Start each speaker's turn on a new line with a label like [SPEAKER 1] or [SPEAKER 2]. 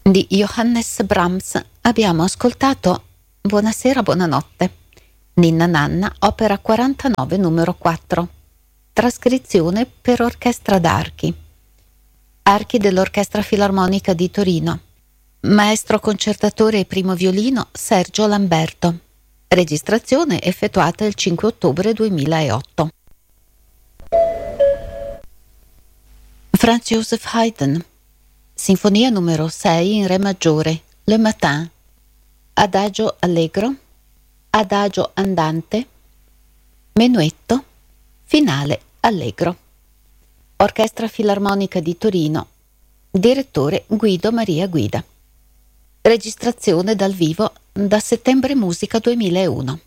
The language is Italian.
[SPEAKER 1] Di Johannes Brahms abbiamo ascoltato Buonasera, buonanotte. Ninna Nanna, opera 49, numero 4. Trascrizione per orchestra d'archi. Archi dell'Orchestra Filarmonica di Torino. Maestro concertatore e primo violino Sergio Lamberto. Registrazione effettuata il 5 ottobre 2008. Franz Joseph Haydn. Sinfonia numero 6 in Re maggiore, Le Matin. Adagio allegro, adagio andante, menuetto, finale allegro. Orchestra Filarmonica di Torino. Direttore Guido Maria Guida. Registrazione dal vivo da Settembre Musica 2001.